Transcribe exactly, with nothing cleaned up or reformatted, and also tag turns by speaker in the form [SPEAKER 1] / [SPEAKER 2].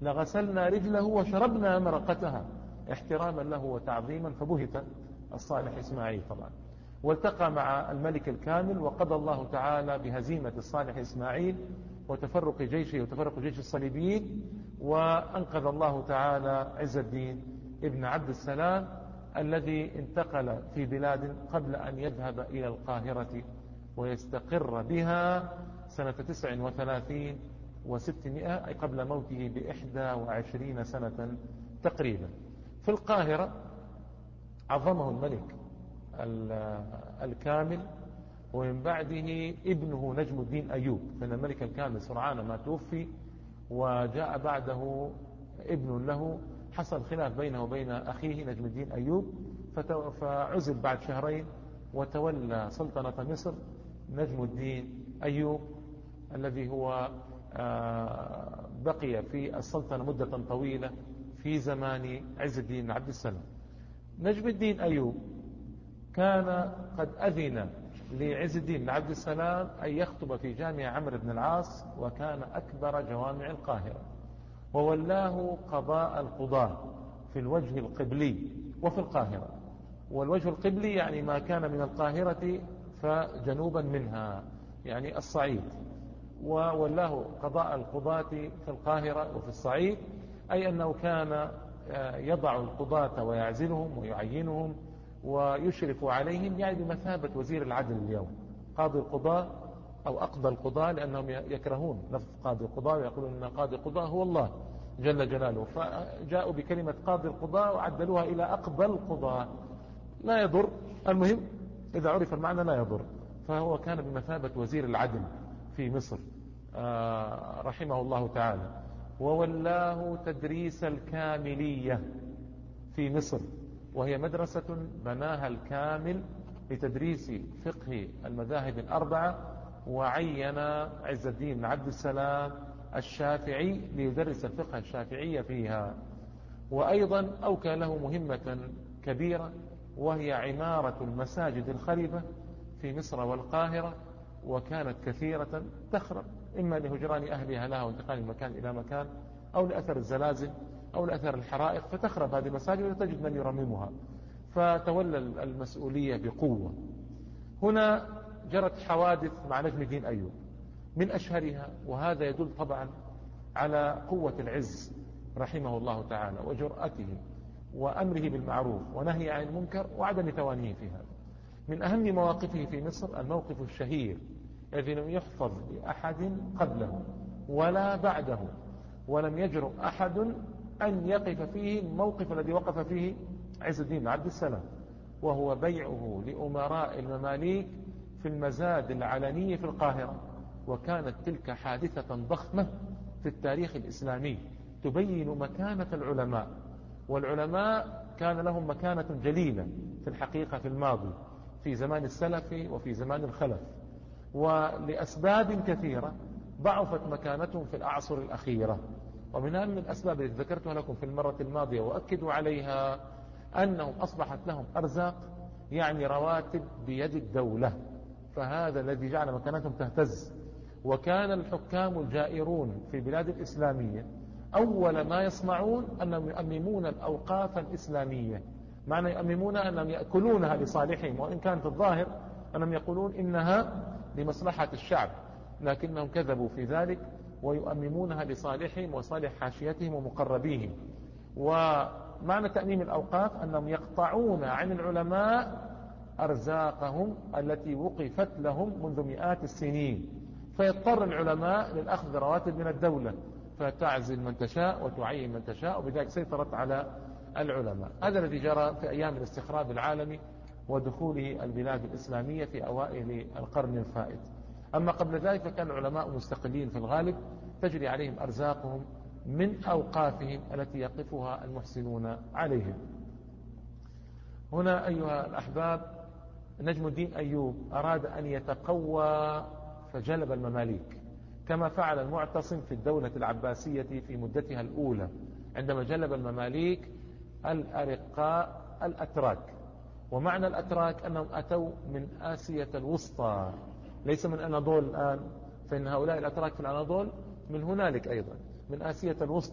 [SPEAKER 1] لغسلنا رجله وشربنا مرقتها احتراما له وتعظيما. فبهت الصالح إسماعيل طبعا، والتقى مع الملك الكامل، وقضى الله تعالى بهزيمة الصالح إسماعيل وتفرق جيشه وتفرق جيش الصليبيين، وأنقذ الله تعالى عز الدين ابن عبد السلام الذي انتقل في بلاد قبل أن يذهب إلى القاهرة ويستقر بها سنة تسع وثلاثين وستمائة، أي قبل موته بإحدى وعشرين سنة تقريبا. في القاهرة عظمه الملك الكامل، ومن بعده ابنه نجم الدين أيوب، فإن الملك الكامل سرعان ما توفي وجاء بعده ابن له، حصل خلاف بينه وبين أخيه نجم الدين أيوب، فعزل بعد شهرين وتولى سلطنة مصر نجم الدين أيوب الذي هو بقي في السلطنة مدة طويلة في زمان عز الدين عبد السلام. نجم الدين أيوب كان قد أذن لعز الدين عبد السلام أن يخطب في جامع عمرو بن العاص، وكان أكبر جوامع القاهرة، وولاه قضاء القضاة في الوجه القبلي وفي القاهرة. والوجه القبلي يعني ما كان من القاهرة فجنوبا منها، يعني الصعيد، وولاه قضاء القضاة في القاهرة وفي الصعيد، أي أنه كان يضع القضاة ويعزلهم ويعينهم ويشرف عليهم، يعني بمثابة وزير العدل اليوم. قاضي القضاة أو أقضى القضاة، لأنهم يكرهون لفظ قاضي القضاة ويقولون أن قاضي القضاة هو الله جل جلاله، فجاءوا بكلمة قاضي القضاة وعدلوها إلى أقضى القضاة. لا يضر، المهم إذا عرف المعنى لا يضر. فهو كان بمثابة وزير العدل في مصر آه رحمه الله تعالى. وولاه تدريس الكاملية في مصر، وهي مدرسة بناها الكامل لتدريس فقه المذاهب الأربعة، وعين عز الدين بن عبد السلام الشافعي ليدرس الفقه الشافعي فيها. وأيضا أوكى له مهمة كبيرة، وهي عمارة المساجد الخربة في مصر والقاهرة، وكانت كثيرة تخرب، إما لهجران أهلها لها وانتقال من مكان إلى مكان، أو لأثر الزلازل أو لأثر الحرائق، فتخرب هذه المساجد وتجد من يرممها، فتولى المسؤولية بقوة. هنا جرت حوادث مع نجم الدين أيوب، من أشهرها، وهذا يدل طبعا على قوة العز رحمه الله تعالى وجرأته وأمره بالمعروف ونهي عن المنكر وعدم توانيه في هذا. من أهم مواقفه في مصر الموقف الشهير الذي لم يحفظ لأحد قبله ولا بعده، ولم يجرؤ أحد أن يقف فيه الموقف الذي وقف فيه عز الدين بن عبد السلام، وهو بيعه لأمراء المماليك في المزاد العلني في القاهرة. وكانت تلك حادثة ضخمة في التاريخ الإسلامي تبين مكانة العلماء، والعلماء كان لهم مكانة جليلة في الحقيقة في الماضي، في زمان السلف وفي زمان الخلف، ولأسباب كثيرة ضعفت مكانتهم في الأعصر الأخيرة. ومن أهم الأسباب التي ذكرتها لكم في المرة الماضية وأكدوا عليها أنهم أصبحت لهم أرزاق، يعني رواتب بيد الدولة، فهذا الذي جعل مكانتهم تهتز. وكان الحكام الجائرون في البلاد الإسلامية أول ما يصنعون أنهم يؤممون الأوقاف الإسلامية، معنى يؤممون أنهم يأكلونها لصالحهم، وإن كان في الظاهر أنهم يقولون إنها لمصلحة الشعب، لكنهم كذبوا في ذلك، ويؤممونها لصالحهم وصالح حاشيتهم ومقربيهم. ومعنى تأميم الأوقاف أنهم يقطعون عن العلماء أرزاقهم التي وقفت لهم منذ مئات السنين، فيضطر العلماء للأخذ رواتب من الدولة، فتعزل من تشاء وتعين من تشاء، وبذلك سيطرت على العلماء. هذا الذي جرى في أيام الاستخراب العالمي ودخوله البلاد الإسلامية في أوائل القرن الفائت. أما قبل ذلك فكان العلماء مستقلين في الغالب، تجري عليهم أرزاقهم من أوقافهم التي يقفها المحسنون عليهم. هنا أيها الأحباب نجم الدين أيوب أراد أن يتقوى فجلب المماليك، كما فعل المعتصم في الدولة العباسية في مدتها الأولى، عندما جلب المماليك الأرقاء الأتراك. ومعنى الأتراك أنهم أتوا من آسيا الوسطى، ليس من أناضول الآن، فإن هؤلاء الأتراك في الأناضول من هنالك أيضا من آسيا الوسطى.